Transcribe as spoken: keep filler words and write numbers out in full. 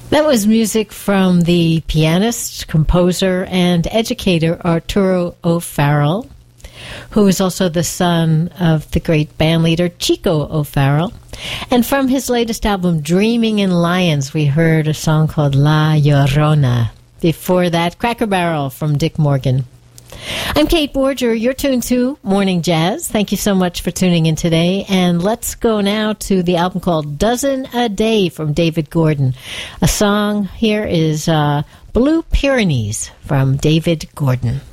That was music from the pianist, composer, and educator Arturo O'Farrill, who is also the son of the great bandleader Chico O'Farrill. And from his latest album, Dreaming in Lions, we heard a song called La Llorona. Before that, Cracker Barrel from Dick Morgan. I'm Kate Borger. You're tuned to Morning Jazz. Thank you so much for tuning in today. And let's go now to the album called Dozen a Day from David Gordon. A song here is uh, Blue Pyrenees from David Gordon.